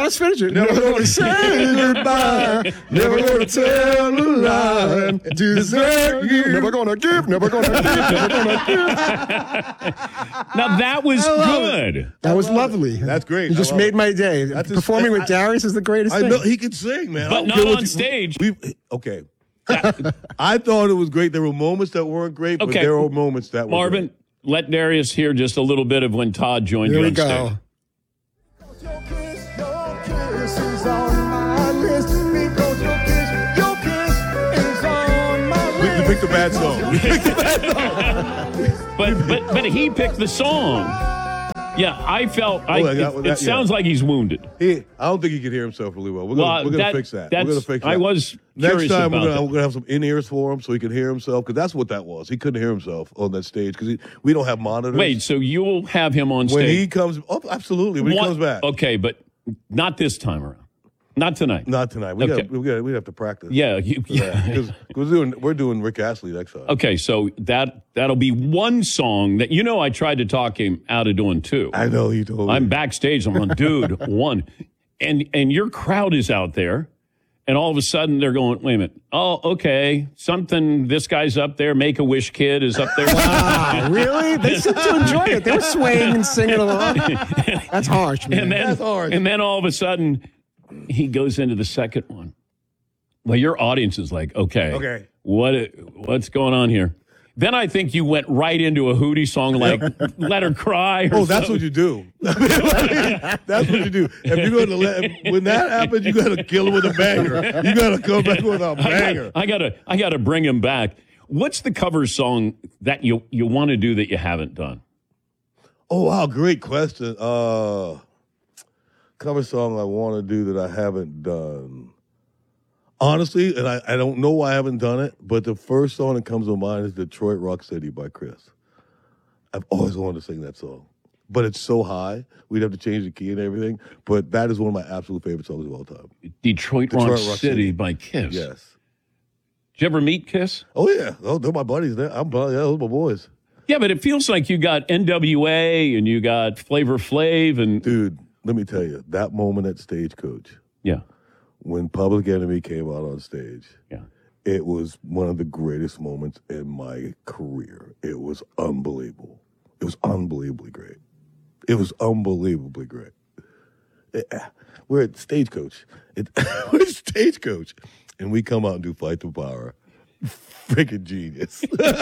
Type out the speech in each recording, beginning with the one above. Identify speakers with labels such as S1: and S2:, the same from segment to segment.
S1: let's finish it. Never gonna say goodbye. Never gonna tell a lie. Desert you. Never gonna give. Never gonna give. Never gonna give.
S2: Now that was good.
S1: That was lovely.
S3: That's great.
S1: You just made my day. Performing with Darius is the greatest thing.
S3: I know he can sing, man.
S2: But not on stage.
S3: Okay. I thought it was great. There were moments that weren't great, but there were moments that were
S2: Marvin,
S3: great.
S2: let Darius hear just a little bit of when Todd joined you on stage.
S1: Here we go.
S4: Your kiss is on my list. Because your kiss is on my list.
S3: We picked a bad song.
S2: But he picked the song. Yeah, I felt it sounds like he's wounded.
S3: I don't think he can hear himself really well. We're gonna fix that. We're gonna fix that.
S2: I was
S3: next time
S2: we're
S3: gonna have some in-ears for him so he can hear himself, because that's what that was. He couldn't hear himself on that stage because we don't have monitors.
S2: Wait, so you'll have him on stage
S3: when he comes? Oh, absolutely. When he comes back.
S2: Okay, but not this time around. Not tonight.
S3: Not tonight. We have to practice.
S2: Yeah,
S3: because we're doing Rick Astley next time.
S2: Okay, so that'll be one song that I tried to talk him out of doing two.
S3: I know you told me.
S2: I'm backstage. I'm on, dude, one, and your crowd is out there, and all of a sudden they're going, wait a minute. Oh, okay, something. This guy's up there. Make-A-Wish Kid is up there.
S1: Wow, really? They seem to enjoy it. They were swaying and singing along. That's harsh, man.
S3: That's harsh.
S2: And then all of a sudden, he goes into the second one. Well, your audience is like, okay, what's going on here? Then I think you went right into a Hootie song like Let Her Cry.
S3: That's what you do. That's what you do. If you're going to when that happens, you got to kill him with a banger. You got to come back with a banger.
S2: I gotta bring him back. What's the cover song that you want to do that you haven't done?
S3: Oh, wow, great question. Cover song I want to do that I haven't done. Honestly, and I don't know why I haven't done it, but the first song that comes to mind is Detroit Rock City by Chris. I've always wanted to sing that song. But it's so high, we'd have to change the key and everything. But that is one of my absolute favorite songs of all time.
S2: Detroit Rock City by Kiss.
S3: Yes.
S2: Did you ever meet Kiss?
S3: Oh, yeah. Oh, they're my buddies. Those are my boys.
S2: Yeah, but it feels like you got NWA and you got Flavor Flav and...
S3: Dude, let me tell you, that moment at Stagecoach.
S2: Yeah.
S3: When Public Enemy came out on stage.
S2: Yeah.
S3: It was one of the greatest moments in my career. It was unbelievable. It was unbelievably great. It was unbelievably great. We're at Stagecoach. We're at Stagecoach. And we come out and do Fight the Power. Freaking genius.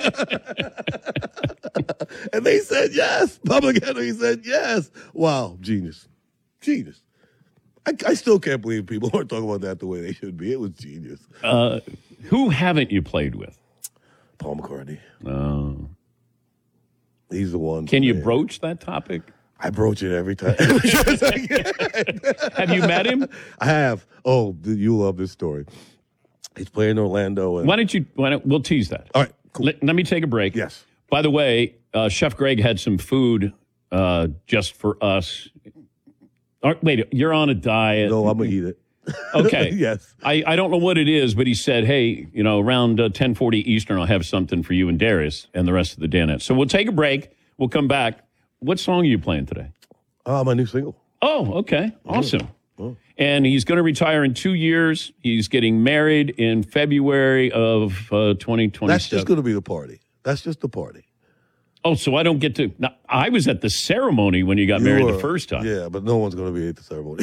S3: And they said yes. Public Enemy said yes. Wow, genius. Genius. I still can't believe people aren't talking about that the way they should be. It was genius.
S2: Who haven't you played with?
S3: Paul McCartney.
S2: Oh.
S3: He's the one.
S2: Can you broach that topic?
S3: I broach it every time.
S2: Have you met him?
S3: I have. Oh, you love this story. He's playing Orlando. And...
S2: Why don't we'll tease that.
S3: All right, cool.
S2: Let me take a break.
S3: Yes.
S2: By the way, Chef Greg had some food just for us. Wait, you're on a diet.
S3: No, I'm going to eat it.
S2: Okay.
S3: Yes.
S2: I don't know what it is, but he said, hey, around 10:40 Eastern, I'll have something for you and Darius and the rest of the Danettes. So we'll take a break. We'll come back. What song are you playing today?
S3: My new single.
S2: Oh, okay. Awesome. Oh. And he's going to retire in 2 years. He's getting married in February of 2027.
S3: That's just going to be the party. That's just the party.
S2: Oh, so I don't get to... Now, I was at the ceremony when you got married the first time.
S3: Yeah, but no one's going to be at the ceremony.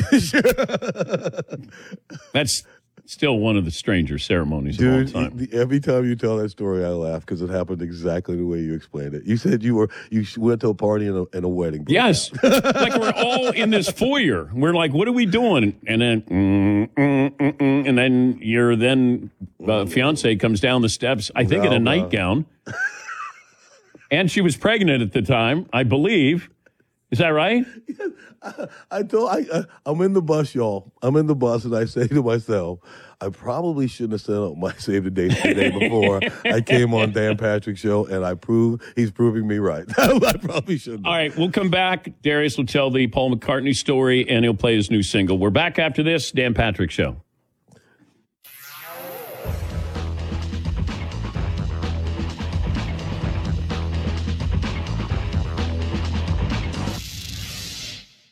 S2: That's still one of the stranger ceremonies
S3: Dude,
S2: of all time.
S3: Every time you tell that story, I laugh because it happened exactly the way you explained it. You said you went to a party and a wedding.
S2: Yes. Like we're all in this foyer. We're like, what are we doing? And then, and then your fiance comes down the steps, I think in a nightgown. And she was pregnant at the time, I believe. Is that right?
S3: I'm in the bus, y'all. I'm in the bus, and I say to myself, I probably shouldn't have sent out my save the date the day before I came on Dan Patrick's show, and he's proving me right. I probably shouldn't.
S2: All right, we'll come back. Darius will tell the Paul McCartney story, and he'll play his new single. We're back after this Dan Patrick Show.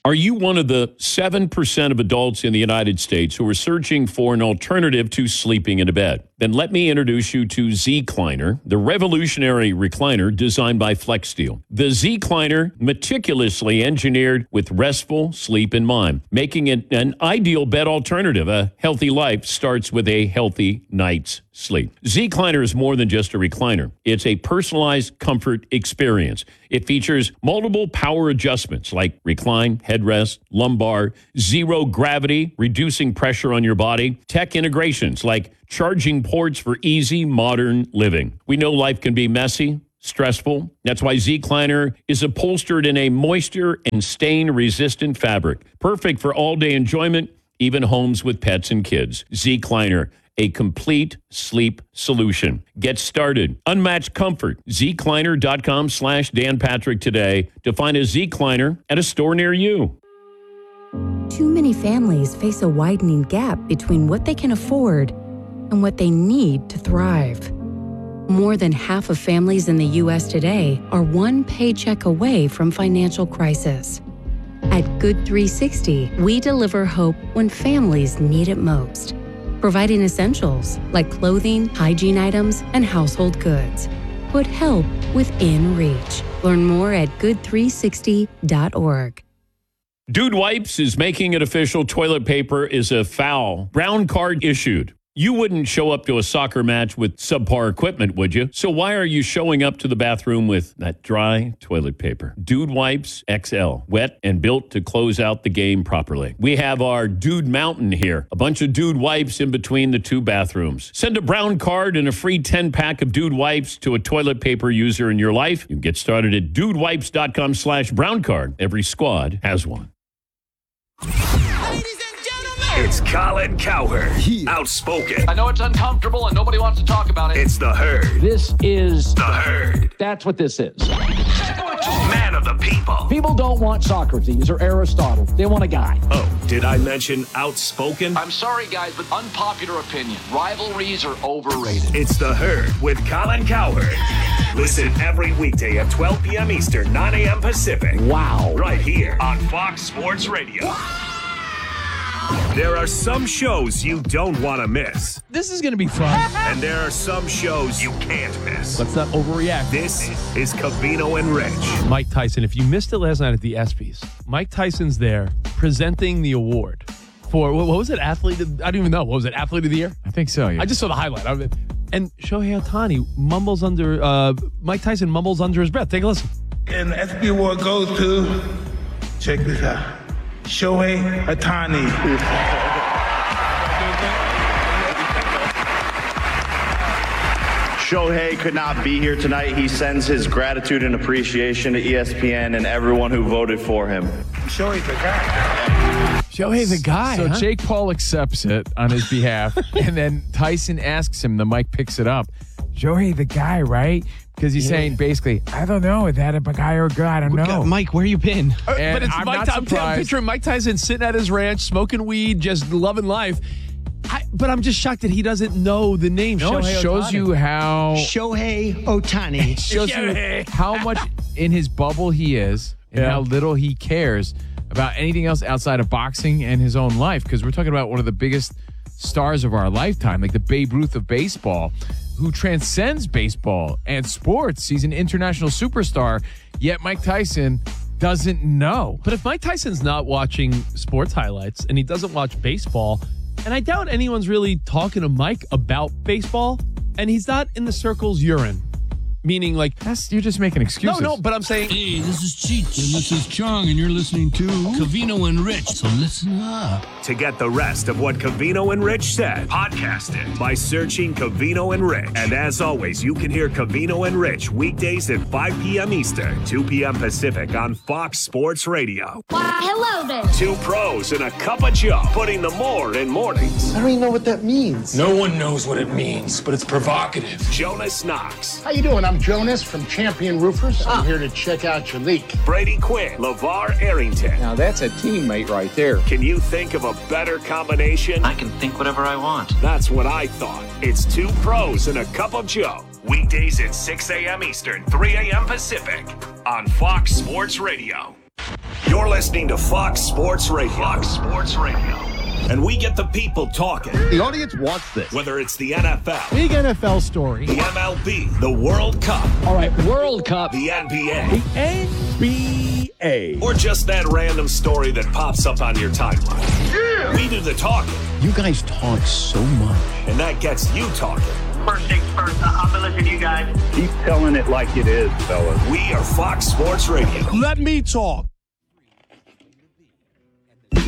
S2: Are you one of the 7% of adults in the United States who are searching for an alternative to sleeping in a bed? Then let me introduce you to Zecliner, the revolutionary recliner designed by FlexSteel. The Zecliner, meticulously engineered with restful sleep in mind, making it an ideal bed alternative. A healthy life starts with a healthy night's sleep. Zecliner is more than just a recliner. It's a personalized comfort experience. It features multiple power adjustments like recline, headrest, lumbar, zero gravity, reducing pressure on your body, tech integrations like charging ports for easy modern living. We know life can be messy, stressful. That's why Zecliner is upholstered in a moisture and stain-resistant fabric, perfect for all-day enjoyment, even homes with pets and kids. Zecliner, a complete sleep solution. Get started. Unmatched comfort. Zecliner.com/Dan Patrick today to find a Zecliner at a store near you.
S5: Too many families face a widening gap between what they can afford and what they need to thrive. More than half of families in the U.S. today are one paycheck away from financial crisis. At Good 360, we deliver hope when families need it most, providing essentials like clothing, hygiene items, and household goods. Put help within reach. Learn more at good360.org.
S2: Dude Wipes is making it official. Toilet paper is a foul. Brown card issued. You wouldn't show up to a soccer match with subpar equipment, would you? So why are you showing up to the bathroom with that dry toilet paper? Dude Wipes XL, wet and built to close out the game properly. We have our Dude Mountain here, a bunch of Dude Wipes in between the two bathrooms. Send a brown card and a free 10-pack of Dude Wipes to a toilet paper user in your life. You can get started at dudewipes.com/brown card. Every squad has one.
S6: It's Colin Cowherd, outspoken.
S7: I know it's uncomfortable and nobody wants to talk about it.
S6: It's the Herd.
S7: This is
S6: The Herd.
S7: That's what this is.
S6: Man of the people.
S7: People don't want Socrates or Aristotle. They want a guy.
S6: Oh, did I mention outspoken?
S7: I'm sorry, guys, but unpopular opinion. Rivalries are overrated.
S6: It's the Herd with Colin Cowherd. Listen every weekday at 12 p.m. Eastern, 9 a.m. Pacific.
S7: Wow.
S6: Right here on Fox Sports Radio. There are some shows you don't want to miss.
S8: This is going to be fun.
S6: And there are some shows you can't miss.
S8: Let's not overreact.
S6: This is Covino and Rich.
S8: Mike Tyson, if you missed it last night at the ESPYs, Mike Tyson's there presenting the award for, what was it, Athlete of, I don't even know. What was it, Athlete of the Year?
S9: I think so, yeah.
S8: I just saw the highlight of it. And Shohei Ohtani mumbles under, Mike Tyson mumbles under his breath. Take a listen.
S10: And the ESPY award goes to, check this out, Shohei Ohtani.
S11: Shohei could not be here tonight. He sends his gratitude and appreciation to ESPN and everyone who voted for him.
S10: Shohei the guy.
S9: Shohei the guy.
S8: So
S9: huh?
S8: Jake Paul accepts it on his behalf, and then Tyson asks him, the mic picks it up,
S9: Shohei the guy, right? Because he's saying basically, I don't know, is that a guy or a girl? I don't know.
S12: Mike, where you been?
S8: And
S12: but it's
S8: I'm
S12: Mike.
S8: I'm picturing Mike Tyson sitting at his ranch, smoking weed, just loving life. But I'm just shocked that he doesn't know the name.
S9: No,
S8: Shohei
S9: it shows
S8: Ohtani.
S9: you how
S12: Shohei Ohtani.
S9: It shows you how much in his bubble he is and how little he cares about anything else outside of boxing and his own life. Because we're talking about one of the biggest stars of our lifetime, like the Babe Ruth of baseball, who transcends baseball and sports. He's an international superstar, yet Mike Tyson doesn't know.
S8: But if Mike Tyson's not watching sports highlights and he doesn't watch baseball, and I doubt anyone's really talking to Mike about baseball, and he's not in the circles you're in. Meaning, like,
S9: you're just making excuses.
S8: No, but I'm saying,
S13: hey, this is Cheech and this is Chong, and you're listening to Covino and Rich. So listen up.
S6: To get the rest of what Covino and Rich said, podcast it by searching Covino and Rich. And as always, you can hear Covino and Rich weekdays at 5 p.m. Eastern, 2 p.m. Pacific on Fox Sports Radio.
S14: Why, hello there.
S6: Two pros and a cup of Joe, putting the more in mornings.
S15: I don't even know what that means.
S13: No one knows what it means, but it's provocative.
S6: Jonas Knox.
S15: How you doing? I'm Jonas from Champion Roofers. I'm here to check out your leak.
S6: Brady Quinn. LeVar Arrington.
S16: Now that's a teammate right there.
S6: Can you think of a better combination?
S17: I can think whatever I want.
S6: That's what I thought. It's two pros and a cup of Joe. Weekdays at 6 a.m. Eastern, 3 a.m. Pacific on Fox Sports Radio. You're listening to Fox Sports Radio.
S7: Fox Sports Radio.
S6: And we get the people talking.
S14: The audience wants this.
S6: Whether it's the NFL,
S12: Big NFL story.
S6: the MLB, the World Cup,
S7: All right, World Cup.
S6: the NBA,
S14: NBA.
S6: or just that random story that pops up on your timeline.
S14: Yeah.
S6: We do the talking,
S13: You guys talk so much.
S6: and that gets you talking.
S17: First things first, I'll be listening to you guys.
S11: Keep telling it like it is, fellas.
S6: We are Fox Sports Radio.
S12: Let me talk.